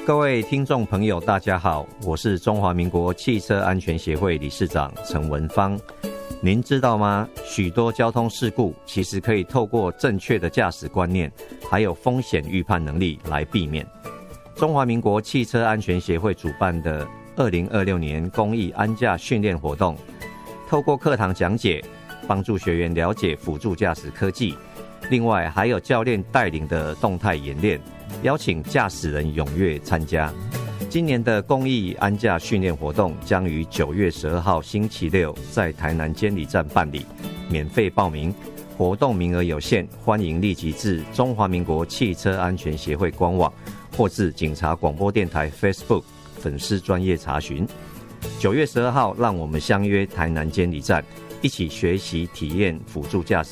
各位听众朋友大家好，我是中华民国汽车安全协会理事长陈文芳。您知道吗？许多交通事故其实可以透过正确的驾驶观念还有风险预判能力来避免。中华民国汽车安全协会主办的2026年公益安驾训练活动，透过课堂讲解帮助学员了解辅助驾驶科技，另外还有教练带领的动态演练，邀请驾驶人踊跃参加。今年的公益安驾训练活动将于9月12号星期六在台南监理站办理，免费报名，活动名额有限，欢迎立即至中华民国汽车安全协会官网或至警察广播电台 Facebook 粉丝专页查询。9月12号，让我们相约台南监理站，一起学习体验辅助驾驶